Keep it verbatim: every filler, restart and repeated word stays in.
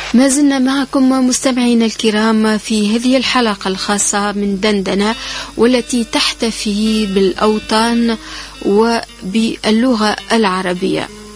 ما زلنا معكم مستمعين الكرام في هذه الحلقة الخاصة من دندنة، والتي تحتفي بالأوطان وباللغة العربية.